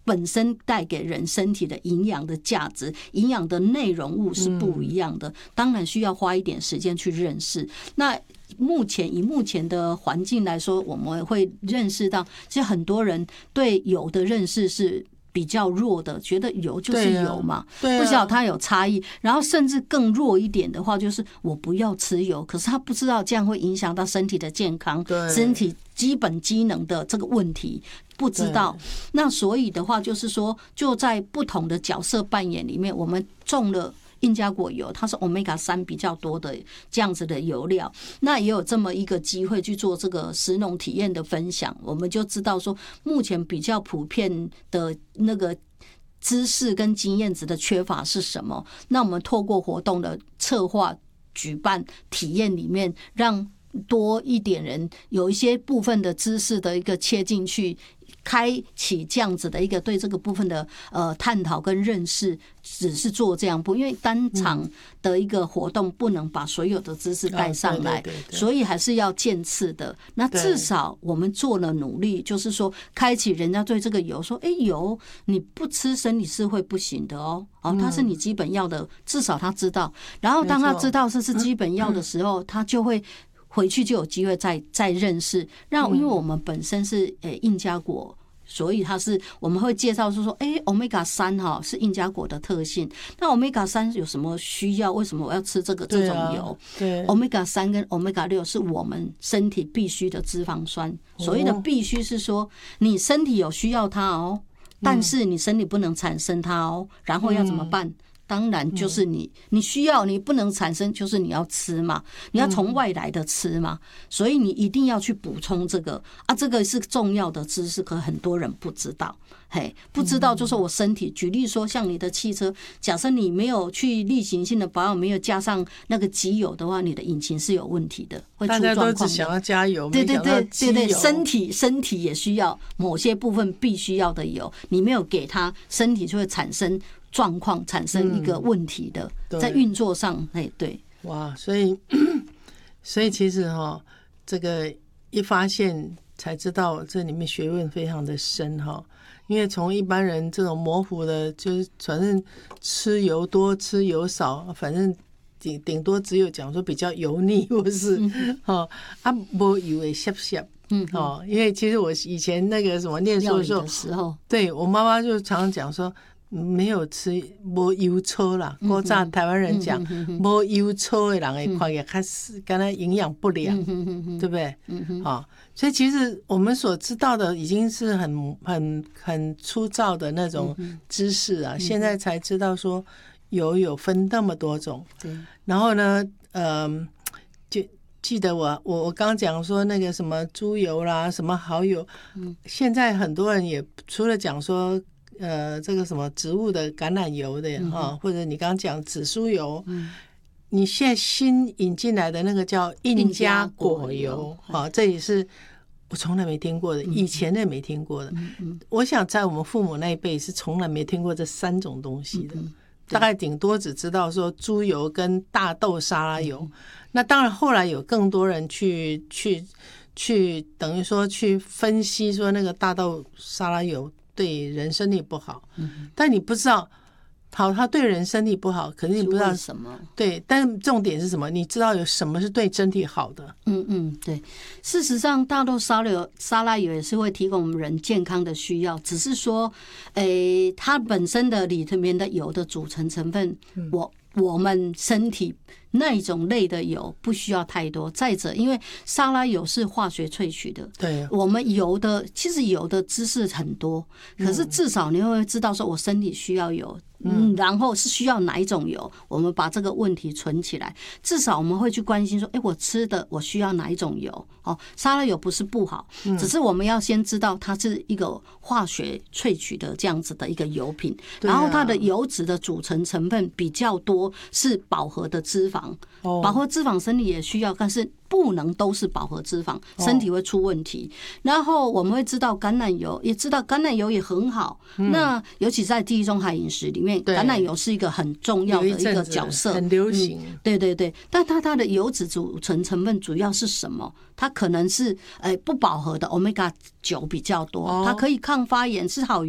本身带给人身体的营养的价值、营养的内容物是不一样的，当然需要花一点时间去认识。那以目前的环境来说，我们会认识到，其实很多人对油的认识是比较弱的，觉得油就是油嘛，不知道它有差异。然后甚至更弱一点的话，就是我不要吃油，可是他不知道这样会影响到身体的健康，身体基本机能的这个问题不知道。那所以的话，就是说，就在不同的角色扮演里面，我们种了印加果油，它是 Omega 3比较多的这样子的油料，那也有这么一个机会去做这个食农体验的分享，我们就知道说，目前比较普遍的那个知识跟经验值的缺乏是什么？那我们透过活动的策划、举办、体验里面，让多一点人有一些部分的知识的一个切进去，开启这样子的一个对这个部分的探讨跟认识，只是做这样步，因为单场的一个活动不能把所有的知识带上来，所以还是要渐次的。那至少我们做了努力，就是说开启人家对这个油说，油你不吃身体是会不行的哦，它是你基本要的，至少他知道。然后当他知道这是基本要的时候，他就会回去就有机会再认识。那因为我们本身是印加果，所以我们会介绍说Omega 3是印加果的特性。那 Omega 3有什么需要？为什么我要吃这种油？Omega 3跟 Omega 6是我们身体必须的脂肪酸。所谓的必须是说，你身体有需要它哦，但是你身体不能产生它哦。然后要怎么办？当然就是你需要，你不能产生，就是你要吃嘛，你要从外来的吃嘛，所以你一定要去补充这个这个是重要的知识，可很多人不知道，不知道就是我身体，举例说像你的汽车，假设你没有去例行性的保养，没有加上那个机油的话，你的引擎是有问题的，会出状况的。大家都只想要加油， 对，身体也需要某些部分必须要的油，你没有给它，身体就会产生状况，产生一个问题的，在运作上，对， 哇，所以其实这个一发现才知道这里面学问非常的深因为从一般人这种模糊的，就是反正吃油多吃油少，反正顶多只有讲说比较油腻，或是没油的涩涩。因为其实我以前那个什么念书的时候，对我妈妈就常常讲说，没有吃没油臭啦，古早台湾人讲没油臭的人会看起来开始跟他营养不良，对不对？所以其实我们所知道的已经是很粗糙的那种知识啊，现在才知道说油有分那么多种。然后呢，就记得我刚讲说那个什么猪油啦，什么蚝油，现在很多人也除了讲说这个什么植物的橄榄油的或者你刚刚讲紫苏油，你现在新引进来的那个叫印加果油，这也是我从来没听过的，以前也没听过的。我想在我们父母那一辈是从来没听过这3种东西的，大概顶多只知道说猪油跟大豆沙拉油。那当然后来有更多人去等于说去分析说那个大豆沙拉油对人身体不好，但你不知道它对人身体不好，可是你不知道什么。 对，但重点是什么？你知道有什么是对身体好的？ 对。事实上，大豆沙拉油也是会提供我们人健康的需要，只是说，它本身的里面的油的组成成分，我们身体那一种类的油不需要太多。再者，因为沙拉油是化学萃取的，对，我们其实油的知识很多，可是至少你会知道说我身体需要油，然后是需要哪一种油，我们把这个问题存起来，至少我们会去关心说，我吃的我需要哪一种油。沙拉油不是不好，只是我们要先知道它是一个化学萃取的这样子的一个油品，然后它的油脂的组成成分比较多是饱和的脂肪，饱和脂肪身体也需要，但是不能都是饱和脂肪，身体会出问题。然后我们会知道橄榄油，也知道橄榄油也很好，那尤其在地中海饮食里面，橄榄油是一个很重要的一个角色， 很流行。 对，但它的油脂组成成分主要是什么？它可能是不饱和的 Omega 9比较多，它可以抗发炎，是好